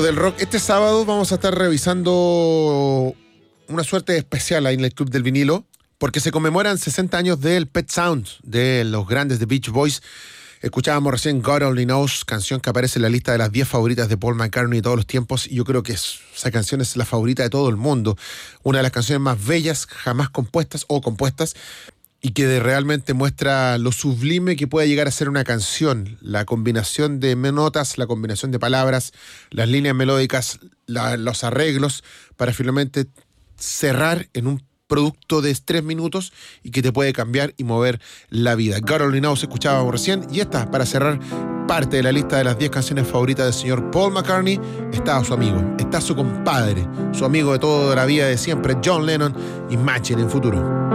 del rock. Este sábado vamos a estar revisando una suerte especial ahí en el Club del Vinilo, porque se conmemoran 60 años del Pet Sounds, de los grandes de Beach Boys. Escuchábamos recién God Only Knows, canción que aparece en la lista de las 10 favoritas de Paul McCartney de todos los tiempos, y yo creo que esa canción es la favorita de todo el mundo. Una de las canciones más bellas jamás compuestas o compuestas, y que realmente muestra lo sublime que puede llegar a ser una canción. La combinación de notas, la combinación de palabras, las líneas melódicas, los arreglos, para finalmente cerrar en un producto de 3 minutos y que te puede cambiar y mover la vida. God Only Knows escuchábamos recién, y esta, para cerrar parte de la lista de las 10 canciones favoritas del señor Paul McCartney, está su amigo, está su compadre, su amigo de toda la vida de siempre, John Lennon, Imagine en futuro.